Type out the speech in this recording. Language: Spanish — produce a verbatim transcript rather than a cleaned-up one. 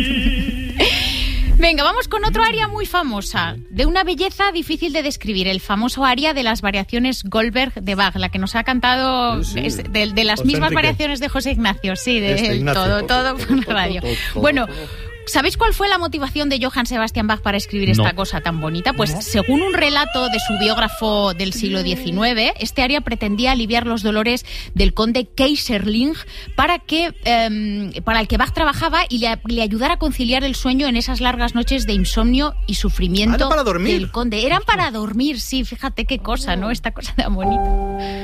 Venga, vamos con otro aria muy famosa, de una belleza difícil de describir, el famoso aria de las variaciones Goldberg de Bach, la que nos ha cantado sí, sí. Es de, de las José mismas Enrique. variaciones de José Ignacio, sí, de Este Ignacio. todo, todo por radio. Bueno, ¿sabéis cuál fue la motivación de Johann Sebastian Bach para escribir esta No. cosa tan bonita? Pues según un relato de su biógrafo del siglo diecinueve, este aria pretendía aliviar los dolores del conde Keyserling para que eh, para el que Bach trabajaba y le, le ayudara a conciliar el sueño en esas largas noches de insomnio y sufrimiento Ah, ¿era para dormir? del conde. Eran para dormir, sí, fíjate qué cosa, ¿no? Esta cosa tan bonita.